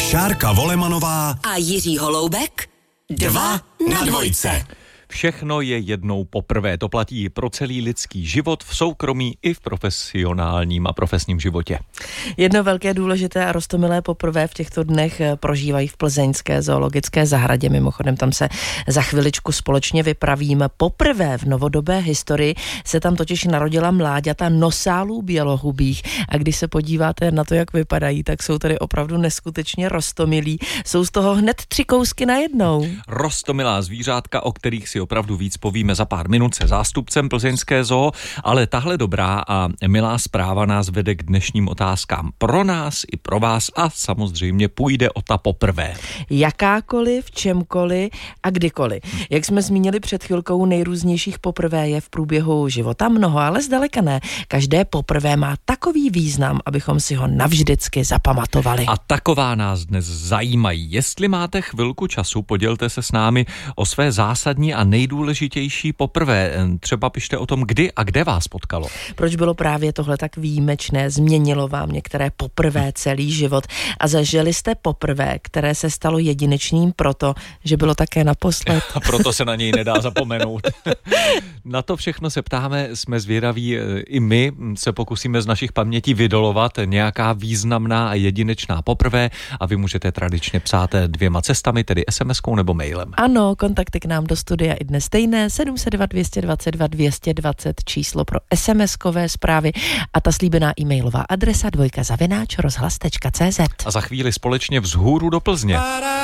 Šárka Volemanová a Jiří Holoubek 2 na dvojce. Všechno je jednou poprvé. To platí pro celý lidský život v soukromí i v profesionálním a profesním životě. Jedno velké, důležité a roztomilé poprvé v těchto dnech prožívají v plzeňské zoologické zahradě. Mimochodem tam se za chviličku společně vypravím. Poprvé v novodobé historii se tam totiž narodila mláďata nosálů bělohubých. A když se podíváte na to, jak vypadají, tak jsou tady opravdu neskutečně roztomilí. Jsou z toho hned 3 kousky najednou. Roztomilá zvířátka, o kterých si opravdu víc povíme za pár minut se zástupcem plzeňské zoo, ale tahle dobrá a milá zpráva nás vede k dnešním otázkám pro nás i pro vás a samozřejmě půjde o ta poprvé. Jakákoliv, čemkoliv a kdykoliv. Jak jsme zmínili před chvilkou, nejrůznějších poprvé je v průběhu života mnoho, ale zdaleka ne. Každé poprvé má takový význam, abychom si ho navždycky zapamatovali. A taková nás dnes zajímají. Jestli máte chvilku času, podělte se s námi o své zásadní a nejdůležitější poprvé. Třeba pište o tom, kdy a kde vás potkalo. Proč bylo právě tohle tak výjimečné? Změnilo vám některé poprvé celý život a zažili jste poprvé, které se stalo jedinečným proto, že bylo také naposled. A proto se na něj nedá zapomenout. Na to všechno se ptáme, jsme zvědaví, i my se pokusíme z našich pamětí vydolovat nějaká významná a jedinečná poprvé a vy můžete tradičně psát 2 cestami, tedy SMS-kou nebo mailem. Ano, kontakty k nám do studia i dnes stejné, 702 222 220 číslo pro SMS-kové zprávy a ta slíbená e-mailová adresa 2@rozhlas.cz. A za chvíli společně vzhůru do Plzně.